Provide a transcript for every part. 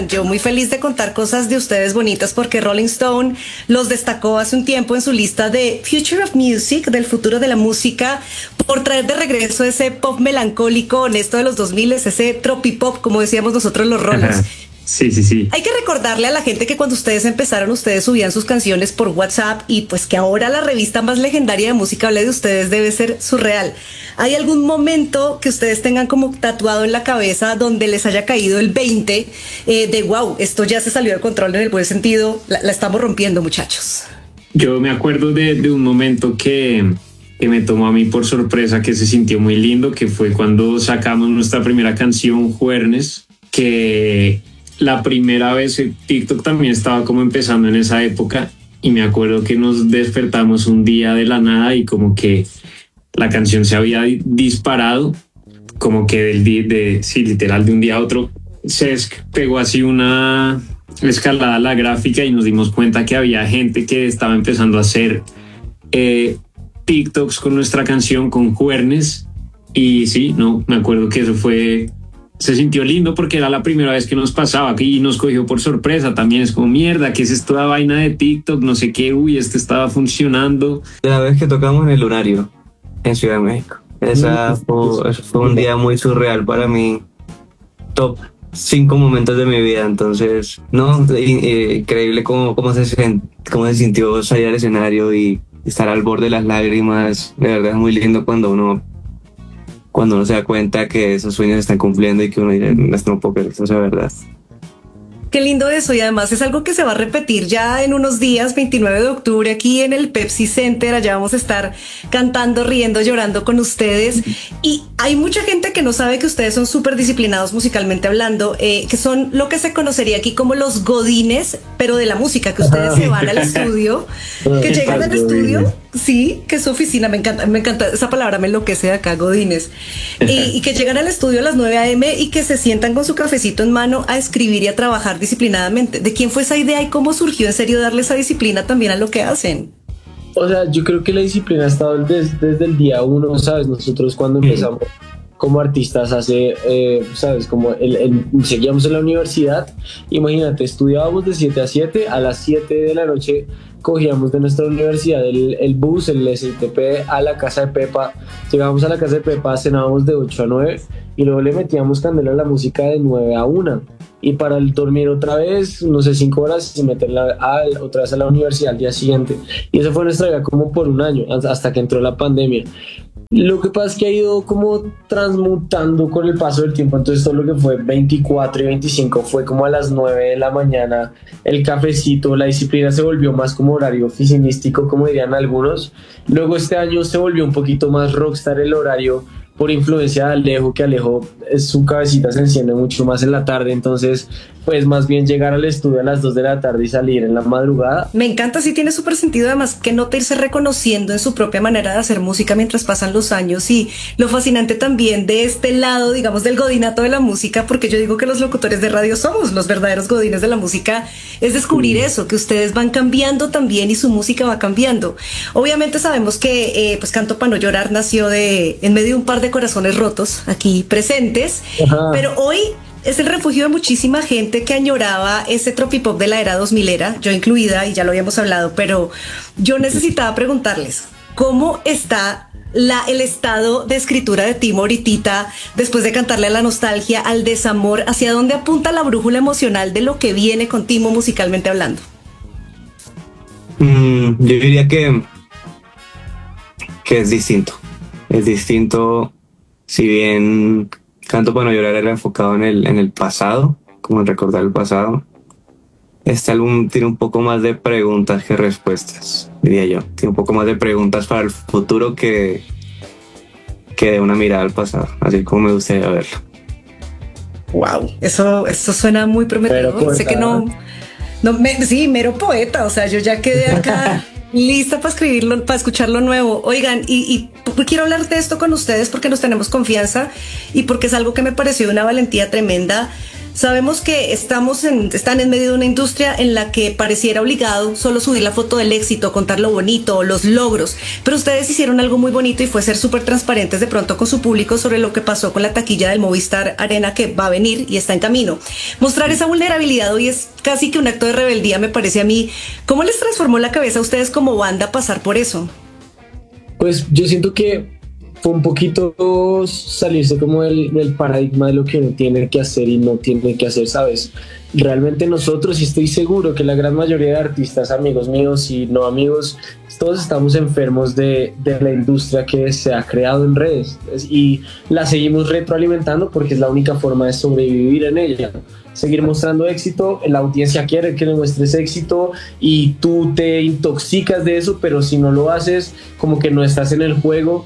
yo muy feliz de contar cosas de ustedes bonitas porque Rolling Stone los destacó hace un tiempo en su lista de Future of Music, del futuro de la música, por traer de regreso ese pop melancólico honesto de los 2000, ese tropipop, como decíamos nosotros los rolos. Sí, sí, sí. Hay que recordarle a la gente que cuando ustedes empezaron, ustedes subían sus canciones por WhatsApp y pues que ahora la revista más legendaria de música hable de ustedes debe ser Surreal. ¿Hay algún momento que ustedes tengan como tatuado en la cabeza donde les haya caído el 20 de wow, esto ya se salió de control en el buen sentido, la estamos rompiendo, muchachos? Yo me acuerdo de un momento que me tomó a mí por sorpresa, que se sintió muy lindo, que fue cuando sacamos nuestra primera canción, Juernes, que la primera vez TikTok también estaba como empezando en esa época y me acuerdo que nos despertamos un día de la nada y como que la canción se había disparado, como que sí, literal de un día a otro se pegó así una escalada a la gráfica y nos dimos cuenta que había gente que estaba empezando a hacer TikToks con nuestra canción, con Juernes. Y sí, no, me acuerdo que eso se sintió lindo porque era la primera vez que nos pasaba y nos cogió por sorpresa. También es como mierda, ¿qué es esta vaina de TikTok? No sé qué, este estaba funcionando. La vez que tocamos en el Lunario, en Ciudad de México. Eso fue un día muy surreal para mí. Top 5 momentos de mi vida. Entonces, no, increíble cómo se sintió salir al escenario y estar al borde de las lágrimas. De verdad es muy lindo cuando uno se da cuenta que esos sueños se están cumpliendo y que uno dice, no puedo creer, eso es verdad. Qué lindo eso, y además es algo que se va a repetir ya en unos días, 29 de octubre, aquí en el Pepsi Center. Allá vamos a estar cantando, riendo, llorando con ustedes. Y hay mucha gente que no sabe que ustedes son súper disciplinados musicalmente hablando, que son lo que se conocería aquí como los godines, pero de la música, que ustedes se van al estudio, que llegan al estudio, sí, que es su oficina, me encanta, esa palabra me enloquece de acá, godines, y que llegan al estudio a las 9 a.m. y que se sientan con su cafecito en mano a escribir y a trabajar disciplinadamente. ¿De quién fue esa idea y cómo surgió en serio darle esa disciplina también a lo que hacen? O sea, yo creo que la disciplina ha estado desde el día uno, ¿sabes? Nosotros cuando empezamos como artistas hace, ¿sabes? Como seguíamos en la universidad, imagínate, estudiábamos de 7 a 7, a las 7 de la noche cogíamos de nuestra universidad el bus, el SITP a la casa de Pepa, llegábamos a la casa de Pepa, cenábamos de 8 a 9 y luego le metíamos candela a la música de 9 a 1 y para el dormir otra vez, no sé, 5 horas y meterla otra vez a la universidad al día siguiente. Y eso fue nuestra vida como por un año, hasta que entró la pandemia. Lo que pasa es que ha ido como transmutando con el paso del tiempo, entonces todo lo que fue 24 y 25 fue como a las 9 de la mañana, el cafecito, la disciplina se volvió más como horario oficinístico, como dirían algunos. Luego este año se volvió un poquito más rockstar el horario, por influencia de Alejo, que Alejo su cabecita se enciende mucho más en la tarde, entonces pues más bien llegar al estudio a las 2 de la tarde y salir en la madrugada. Me encanta, sí tiene súper sentido, además que nota irse reconociendo en su propia manera de hacer música mientras pasan los años, y lo fascinante también de este lado, digamos, del godinato de la música, porque yo digo que los locutores de radio somos los verdaderos godines de la música, es descubrir eso, que ustedes van cambiando también y su música va cambiando. Obviamente sabemos que pues Canto Pa' No Llorar nació en medio de un par de corazones rotos aquí presentes. Ajá. Pero hoy es el refugio de muchísima gente que añoraba ese tropipop de la era 2000era, yo incluida, y ya lo habíamos hablado, pero yo necesitaba preguntarles, ¿cómo está el estado de escritura de Timo ahorita, después de cantarle a la nostalgia, al desamor? ¿Hacia dónde apunta la brújula emocional de lo que viene con Timo musicalmente hablando? Yo diría que es distinto. Es distinto, si bien Canto Pa' No Llorar era enfocado en el pasado, como en recordar el pasado. Este álbum tiene un poco más de preguntas que respuestas, diría yo. Tiene un poco más de preguntas para el futuro que de una mirada al pasado, así como me gustaría verlo. Wow, eso suena muy prometedor. Sé que sí, mero poeta, o sea, yo ya quedé acá lista para escribirlo, para escuchar lo nuevo. Oigan, y quiero hablar de esto con ustedes porque nos tenemos confianza y porque es algo que me pareció de una valentía tremenda. Sabemos que están en medio de una industria en la que pareciera obligado solo subir la foto del éxito, contar lo bonito, los logros, pero ustedes hicieron algo muy bonito y fue ser súper transparentes de pronto con su público sobre lo que pasó con la taquilla del Movistar Arena, que va a venir y está en camino. Mostrar esa vulnerabilidad hoy es casi que un acto de rebeldía, me parece a mí. ¿Cómo les transformó la cabeza a ustedes como banda pasar por eso? Pues yo siento que fue un poquito salirse como del paradigma de lo que uno tiene que hacer y no tiene que hacer, ¿sabes? Realmente nosotros, y estoy seguro que la gran mayoría de artistas, amigos míos y no amigos, todos estamos enfermos de la industria que se ha creado en redes y la seguimos retroalimentando porque es la única forma de sobrevivir en ella. Seguir mostrando éxito, la audiencia quiere que le muestres éxito y tú te intoxicas de eso, pero si no lo haces, como que no estás en el juego.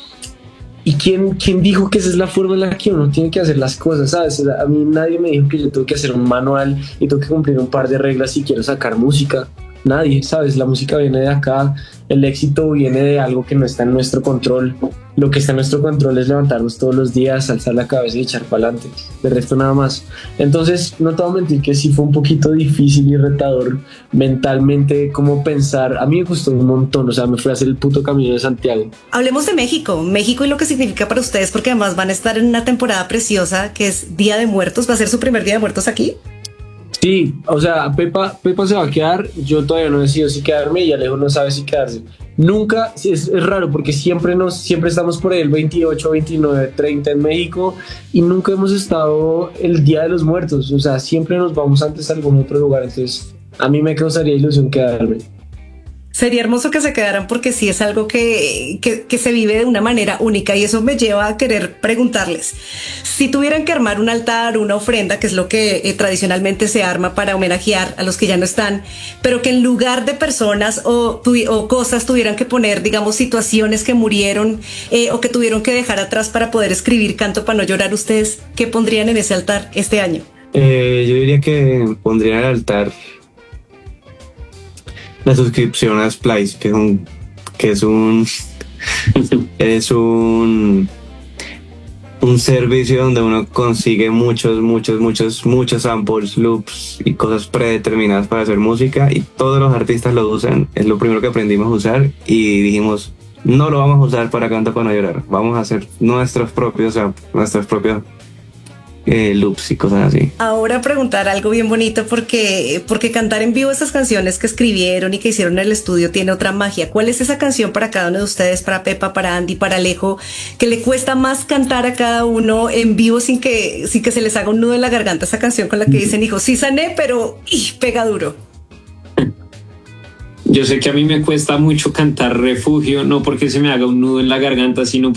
¿Y quién dijo que esa es la forma en la que uno tiene que hacer las cosas? ¿Sabes? A mí nadie me dijo que yo tengo que hacer un manual y tengo que cumplir un par de reglas si quiero sacar música. Nadie, ¿sabes? La música viene de acá, el éxito viene de algo que no está en nuestro control. Lo que está en nuestro control es levantarnos todos los días, alzar la cabeza y echar para adelante. De resto nada más. Entonces, no te voy a mentir que sí fue un poquito difícil y retador mentalmente como pensar. A mí me gustó un montón, o sea, me fui a hacer el puto Camino de Santiago. Hablemos de México y lo que significa para ustedes, porque además van a estar en una temporada preciosa que es Día de Muertos. ¿Va a ser su primer Día de Muertos aquí? Sí, o sea, Pepa se va a quedar, yo todavía no decido si quedarme y Alejo no sabe si quedarse. Nunca, es raro porque siempre estamos por ahí el 28, 29, 30 en México y nunca hemos estado el Día de los Muertos, o sea, siempre nos vamos antes a algún otro lugar, entonces a mí me causaría ilusión quedarme. Sería hermoso que se quedaran porque sí es algo que se vive de una manera única y eso me lleva a querer preguntarles, si tuvieran que armar un altar, una ofrenda, que es lo que tradicionalmente se arma para homenajear a los que ya no están, pero que en lugar de personas o cosas tuvieran que poner, digamos, situaciones que murieron o que tuvieron que dejar atrás para poder escribir Canto para no llorar, ¿ustedes qué pondrían en ese altar este año? Yo diría que pondría en el altar la suscripción a Splice, que es un servicio donde uno consigue muchos samples, loops y cosas predeterminadas para hacer música y todos los artistas lo usan. Es lo primero que aprendimos a usar y dijimos, no lo vamos a usar para Canto para no llorar, vamos a hacer nuestros propios loops y cosas así. Ahora preguntar algo bien bonito porque cantar en vivo esas canciones que escribieron y que hicieron en el estudio tiene otra magia. ¿Cuál es esa canción para cada uno de ustedes, para Pepa, para Andy, para Alejo, que le cuesta más cantar a cada uno en vivo sin que se les haga un nudo en la garganta? Esa canción con la que dicen, hijo, sí sané, pero pega duro. Yo sé que a mí me cuesta mucho cantar Refugio, no porque se me haga un nudo en la garganta, sino